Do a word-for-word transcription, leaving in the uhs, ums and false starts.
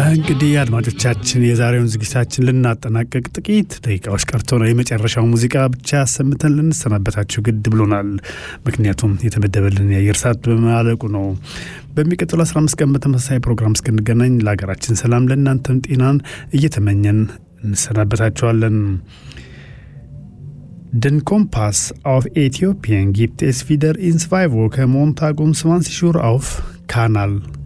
እንግዲህ አድማጮቻችን የዛሬውን ዝግጅታችን ልናጠናቀቅ ጥቂት ደቂቃዎች ቀርተውናል። የመጨረሻው ሙዚቃ ብቻ ሰምተን ልንሰናበታችሁ ግድ ብሎናል። ምክንያቱም የተመደበልን የአየር ሰዓት በማለቁ ነው። በሚቀጥለው አስራ አምስት ቀን በተመሳሳይ ፕሮግራም እስክንገናኝ ለሀገራችን ሰላም ለእናንተም ጤናን እየተመኘን እንሰናበታችኋለን። Den Kompass auf Äthiopien gibt es wieder in zwei Wochen Montag um zwanzig Uhr auf Kanal